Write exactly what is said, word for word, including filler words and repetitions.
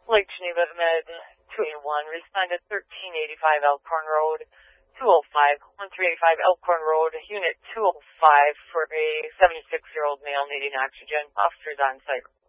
Lake Geneva Med two eighty-one, respond to thirteen eighty-five Elkhorn Road, two oh five, thirteen eighty-five Elkhorn Road, Unit two oh five for a seventy-six-year-old male needing oxygen. Officers on site.